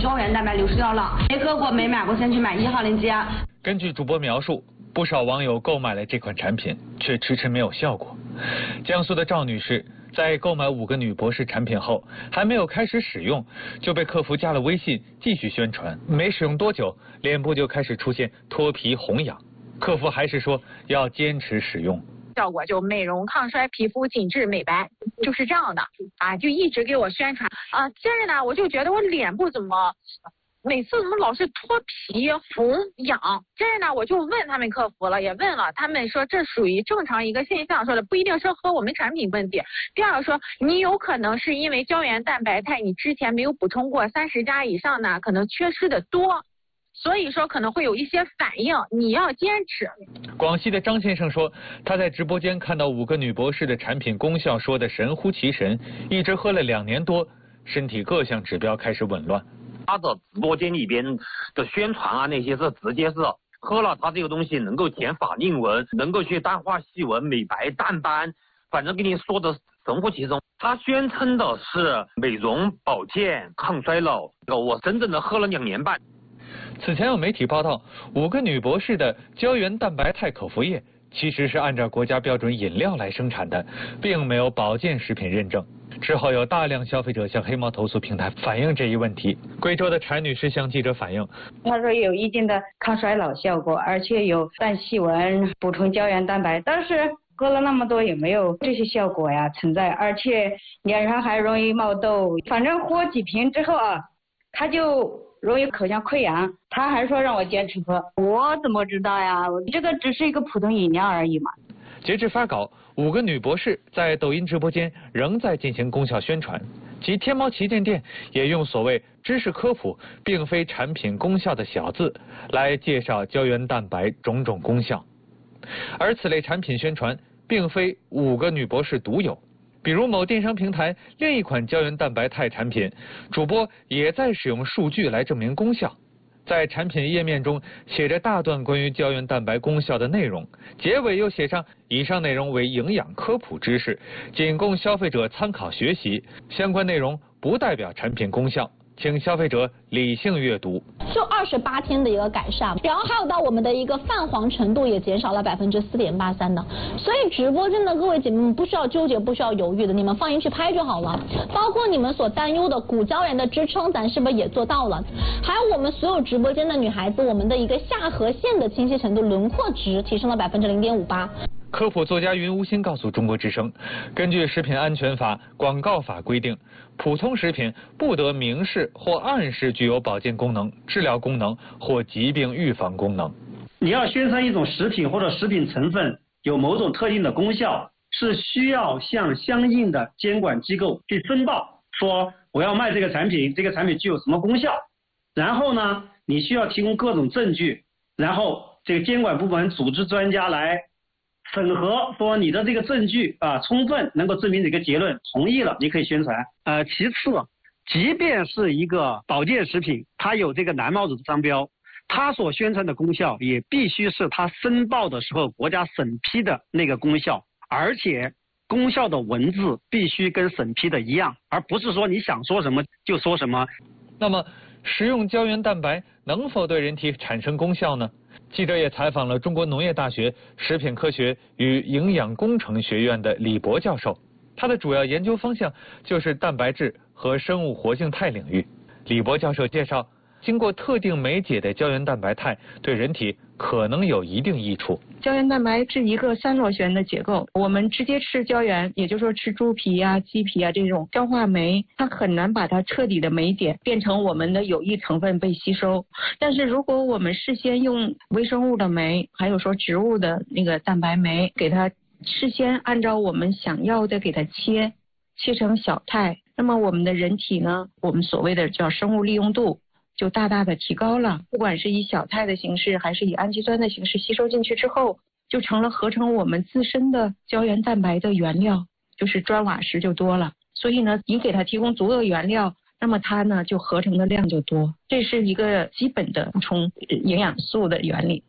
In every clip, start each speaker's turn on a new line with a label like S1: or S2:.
S1: 胶原蛋白流失掉了。没喝过、没买过，先去买1号链接。
S2: 根据主播描述，不少网友购买了这款产品，却迟迟没有效果。江苏的赵女士在购买5个女博士产品后，还没有开始使用，就被客服加了微信继续宣传。没使用多久，脸部就开始出现脱皮红痒，客服还是说要坚持使用。
S3: 效果就美容抗衰、皮肤紧致美白，就是这样的啊，就一直给我宣传啊。接着呢，我就觉得我脸部每次怎么老是脱皮红痒？接着呢，我就问他们客服了，也问了，他们说这属于正常一个现象，说的不一定是和我们产品问题。第二个说你有可能是因为胶原蛋白肽你之前没有补充过，30加以上呢可能缺失的多。所以说可能会有一些反应，你要坚持。
S2: 广西的张先生说，他在直播间看到5个女博士的产品功效说的神乎其神，一直喝了2年多，身体各项指标开始紊乱。
S4: 他的直播间里边的宣传啊，那些是直接是喝了他这个东西能够减法令纹，能够去淡化细纹、美白淡斑，反正跟你说的神乎其神。他宣称的是美容保健抗衰老，我真正的喝了2年半。
S2: 此前有媒体报道，5个女博士的胶原蛋白肽口服液其实是按照国家标准饮料来生产的，并没有保健食品认证。之后有大量消费者向黑猫投诉平台反映这一问题。贵州的柴女士向记者反映，
S5: 她说有一定的抗衰老效果，而且有淡细纹、补充胶原蛋白，但是喝了那么多也没有这些效果呀存在，而且脸上还容易冒痘。反正喝几瓶之后啊，她就容易口腔溃疡，他还说让我坚持喝，我怎么知道呀？这个只是一个普通饮料而已嘛。
S2: 截至发稿，5个女博士在抖音直播间仍在进行功效宣传，其天猫旗舰店也用所谓知识科普并非产品功效的小字来介绍胶原蛋白种种功效。而此类产品宣传并非5个女博士独有。比如某电商平台另一款胶原蛋白肽产品，主播也在使用数据来证明功效。在产品页面中写着大段关于胶原蛋白功效的内容，结尾又写上以上内容为营养科普知识，仅供消费者参考学习，相关内容不代表产品功效，请消费者理性阅读。
S6: 就28天的一个改善，然后还有到我们的一个泛黄程度也减少了4.83%的，所以直播间的各位姐妹们不需要纠结，不需要犹豫的，你们放心去拍就好了。包括你们所担忧的骨胶原的支撑，咱是不是也做到了？还有我们所有直播间的女孩子，我们的一个下颌线的清晰程度、轮廓值提升了0.58%。
S2: 科普作家云无心告诉中国之声，根据食品安全法、广告法规定，普通食品不得明示或暗示具有保健功能、治疗功能或疾病预防功能。
S7: 你要宣传一种食品或者食品成分有某种特定的功效，是需要向相应的监管机构去申报，说我要卖这个产品，这个产品具有什么功效，然后呢，你需要提供各种证据，然后这个监管部门组织专家来审核，说你的这个证据充分能够证明这个结论，同意了你可以宣传。其次，即便是一个保健食品，它有这个蓝帽子商标，它所宣传的功效也必须是它申报的时候国家审批的那个功效，而且功效的文字必须跟审批的一样，而不是说你想说什么就说什么。
S2: 那么，食用胶原蛋白能否对人体产生功效呢？记者也采访了中国农业大学食品科学与营养工程学院的李博教授，他的主要研究方向就是蛋白质和生物活性肽领域。李博教授介绍，经过特定酶解的胶原蛋白肽对人体可能有一定益处。
S8: 胶原蛋白是一个3螺旋的结构，我们直接吃胶原，也就是说吃猪皮啊、鸡皮啊这种消化酶，它很难把它彻底的酶解变成我们的有益成分被吸收。但是如果我们事先用微生物的酶，还有说植物的那个蛋白酶，给它事先按照我们想要的给它切成小肽，那么我们的人体呢，我们所谓的叫生物利用度就大大的提高了，不管是以小肽的形式还是以氨基酸的形式吸收进去之后，就成了合成我们自身的胶原蛋白的原料，就是砖瓦石就多了。所以呢，你给它提供足够原料，那么它呢就合成的量就多，这是一个基本的补充营养素的原理。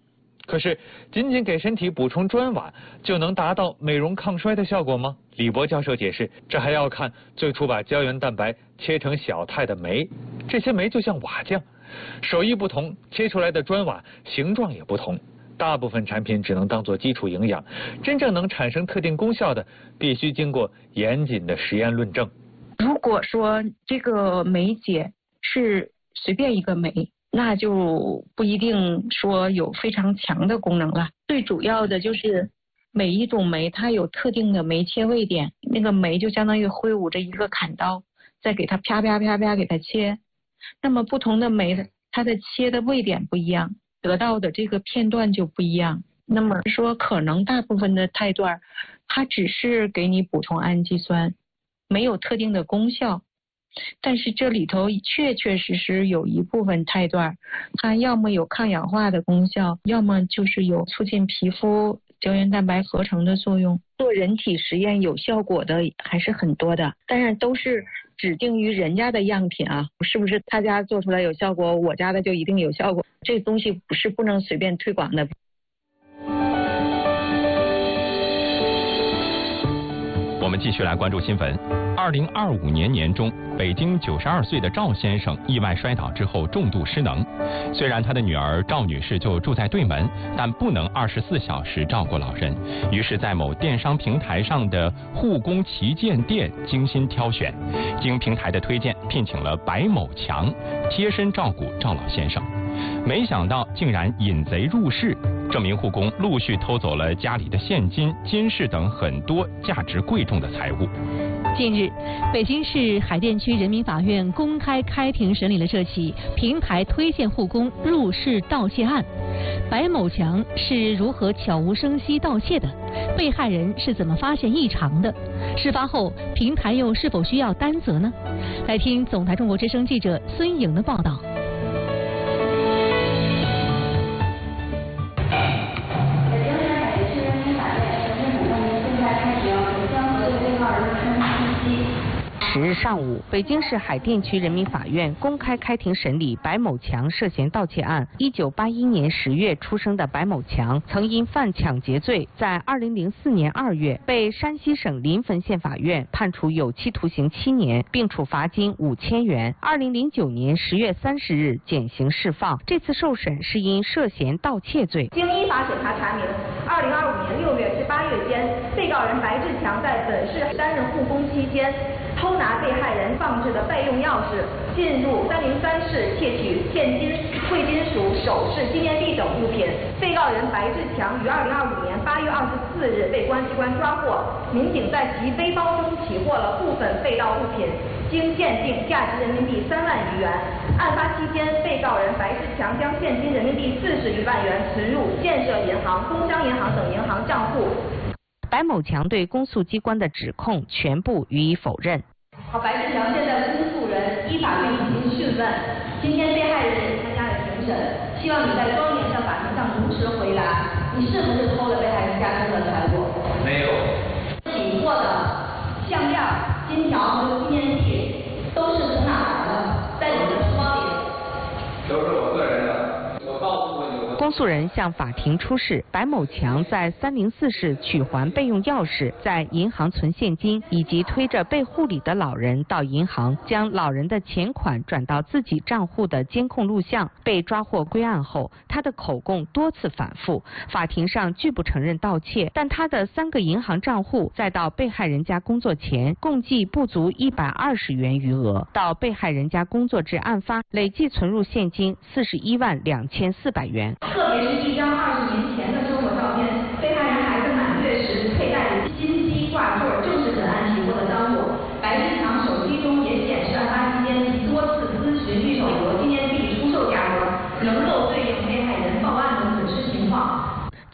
S2: 可是，仅仅给身体补充砖瓦就能达到美容抗衰的效果吗？李博教授解释，这还要看最初把胶原蛋白切成小态的酶，这些酶就像瓦匠，手艺不同，切出来的砖瓦形状也不同。大部分产品只能当作基础营养，真正能产生特定功效的，必须经过严谨的实验论证。
S8: 如果说这个酶解是随便一个酶，那就不一定说有非常强的功能了。最主要的就是每一种酶它有特定的酶切位点，那个酶就相当于挥舞着一个砍刀，再给它啪啪啪啪给它切。那么不同的酶它的切的位点不一样，得到的这个片段就不一样。那么说可能大部分的肽段它只是给你补充氨基酸，没有特定的功效。但是这里头确确实实有一部分肽段，它要么有抗氧化的功效，要么就是有促进皮肤胶原蛋白合成的作用。做人体实验有效果的还是很多的，但是都是指定于人家的样品啊，是不是他家做出来有效果，我家的就一定有效果？这东西不能随便推广的。
S9: 我们继续来关注新闻。2025年年中，北京92岁的赵先生意外摔倒之后重度失能。虽然他的女儿赵女士就住在对门，但不能24小时照顾老人，于是，在某电商平台上的护工旗舰店精心挑选，经平台的推荐，聘请了白某强贴身照顾赵老先生。没想到竟然引贼入室，这名护工陆续偷走了家里的现金、金饰等很多价值贵重的财物。
S10: 近日，北京市海淀区人民法院公开开庭审理了这起平台推荐护工入室盗窃案。白某强是如何悄无声息盗窃的？被害人是怎么发现异常的？事发后，平台又是否需要担责呢？来听总台中国之声记者孙颖的报道。
S11: 10日上午，北京市海淀区人民法院公开开庭审理白某强涉嫌盗窃案。1981年10月出生的白某强，曾因犯抢劫罪，在2004年2月被山西省临汾县法院判处有期徒刑7年，并处罚金5000元。2009年10月30日减刑释放。这次受审是因涉嫌盗窃罪。
S12: 经依法审查查明，2025年6月至8月间，被告人白志强在本市担任护工期间，偷拿被害人放置的备用钥匙，进入303室窃取现金、贵金属、首饰、纪念币等物品。被告人白志强于2025年8月24日被公安机关抓获，民警在其背包中起获了部分被盗物品，经鉴定价值人民币3万余元。案发期间，被告人白志强将现金人民币40余万元存入建设银行、工商银行等银行账户。
S11: 白某强对公诉机关的指控全部予以否认。
S12: 白志强现在公诉人依法对你进行讯问，今天被害人也参加了庭审，希望你在庄严的法庭上如实回答，你是不是偷了被害人家中的财物？
S4: 没有。
S12: 起获的项链、金条和纪念币都是从哪来的？在你的书包里？
S4: 都是我个人的。我告诉过你。
S11: 公诉人向法庭出示白某强在304室取还备用钥匙，在银行存现金，以及推着被护理的老人到银行将老人的钱款转到自己账户的监控录像。被抓获归案后，他的口供多次反复，法庭上拒不承认盗窃，但他的3个银行账户再到被害人家工作前共计不足120元余额，到被害人家工作至案发累计存入现金412400元。
S12: 特别是一张20年前的生活照片，被害人孩子满月时佩戴的金鸡挂坠，正是本案提获的赃物。白志强手机中也显示，案发期间其多次咨询玉手镯、纪念币出售价格，能够对应被害人报案的损失情况。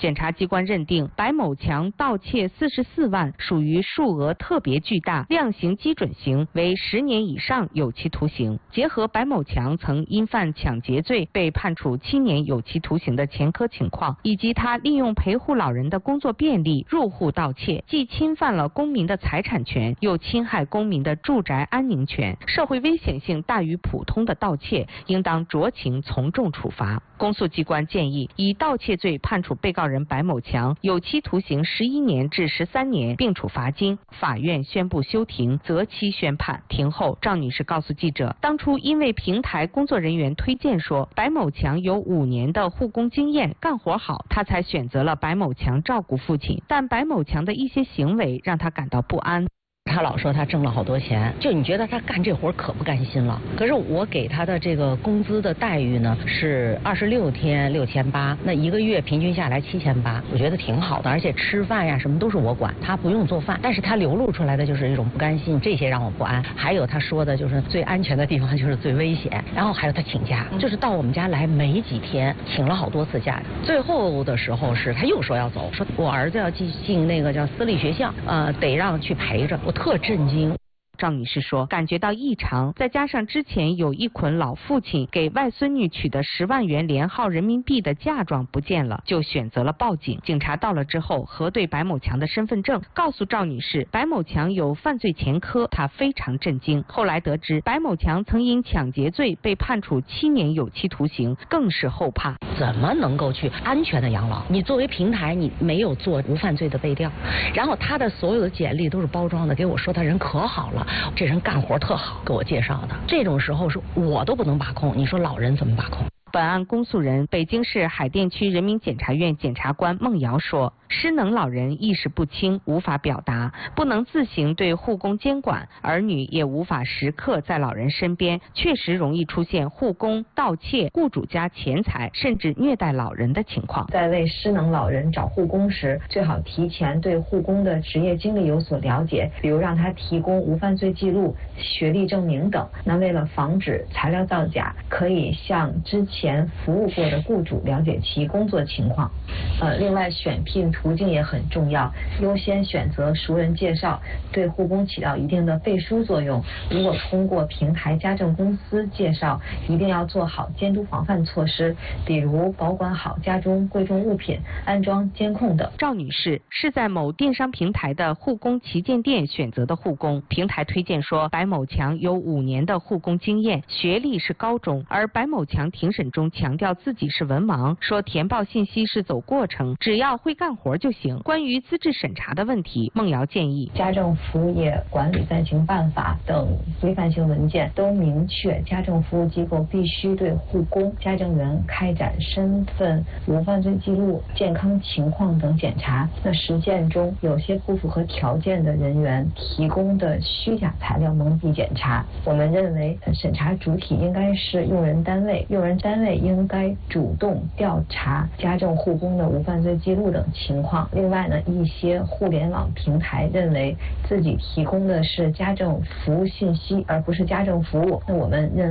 S11: 检察机关认定白某强盗窃44万属于数额特别巨大，量刑基准刑为10年以上有期徒刑。结合白某强曾因犯抢劫罪被判处7年有期徒刑的前科情况，以及他利用陪护老人的工作便利入户盗窃，既侵犯了公民的财产权，又侵害公民的住宅安宁权，社会危险性大于普通的盗窃，应当酌情从重处罚。公诉机关建议以盗窃罪判处被告人白某强有期徒刑11年至13年，并处罚金。法院宣布休庭，择期宣判。庭后，赵女士告诉记者，当初因为平台工作人员推荐说白某强有5年的护工经验，干活好，她才选择了白某强照顾父亲。但白某强的一些行为让她感到不安。
S13: 他老说他挣了好多钱，就你觉得他干这活可不甘心了。可是我给他的这个工资的待遇呢是26天6800，那1个月平均下来7800，我觉得挺好的。而且吃饭呀什么都是我管，他不用做饭。但是他流露出来的就是一种不甘心，这些让我不安。还有他说的就是最安全的地方就是最危险，然后还有他请假，就是到我们家来没几天，请了好多次假。最后的时候是他又说要走，说我儿子要进那个叫私立学校，得让去陪着。我特震惊。
S11: 赵女士说，感觉到异常，再加上之前有一捆老父亲给外孙女取的10万元连号人民币的嫁妆不见了，就选择了报警。警察到了之后，核对白某强的身份证，告诉赵女士白某强有犯罪前科，她非常震惊。后来得知白某强曾因抢劫罪被判处7年有期徒刑，更是后怕。
S13: 怎么能够去安全的养老？你作为平台，你没有做无犯罪的背调，然后他的所有的简历都是包装的，给我说他人可好了，这人干活特好，给我介绍的。这种时候是我都不能把控，你说老人怎么把控？
S11: 本案公诉人北京市海淀区人民检察院检察官孟瑶说，失能老人意识不清，无法表达，不能自行对护工监管，儿女也无法时刻在老人身边，确实容易出现护工盗窃雇主家钱财，甚至虐待老人的情况。
S14: 在为失能老人找护工时，最好提前对护工的职业经历有所了解，比如让他提供无犯罪记录、学历证明等。那为了防止材料造假，可以向之前服务过的雇主了解其工作情况。另外选聘途径也很重要，优先选择熟人介绍，对护工起到一定的背书作用。如果通过平台家政公司介绍，一定要做好监督防范措施，比如保管好家中贵重物品，安装监控等。
S11: 赵女士是在某电商平台的护工旗舰店选择的护工，平台推荐说白某强有5年的护工经验，学历是高中，而白某强庭审中强调自己是文盲，说填报信息是走过程，只要会干活就行。关于资质审查的问题，孟瑶建议
S14: 家政服务业管理暂行办法等规范性文件都明确，家政服务机构必须对护工、家政员开展身份、无犯罪记录、健康情况等检查。那实践中有些不符合条件的人员提供的虚假材料蒙蔽检查。我们认为审查主体应该是用人单位，用人单位应该主动调查家政护工的无犯罪记录等情况。另外呢，一些互联网平台认为自己提供的是家政服务信息，而不是家政服务，那我们认为